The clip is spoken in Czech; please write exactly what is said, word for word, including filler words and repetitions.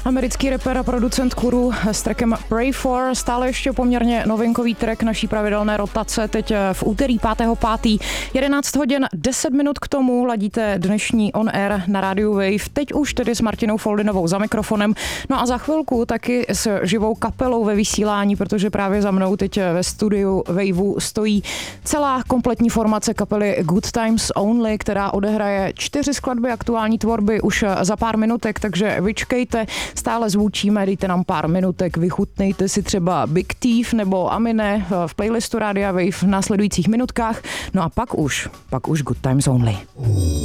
Americký rapper a producent Kuru s trackem Pray For, stále ještě poměrně novinkový track naší pravidelné rotace, teď v úterý pátého pátého jedenáct hodin deset minut k tomu ladíte dnešní On Air na rádiu Wave, teď už tedy s Martinou Foldinovou za mikrofonem, no a za chvilku taky s živou kapelou ve vysílání, protože právě za mnou teď ve studiu Waveu stojí celá kompletní formace kapely Good Times Only, která odehraje čtyři skladby aktuální tvorby už za pár minutek, takže vyčkejte, stále zvučíme, dejte nám pár minutek, vychutnejte si třeba Big Thief nebo Amine v playlistu Rádia Wave v následujících minutkách, no a pak už, pak už Good Times Only.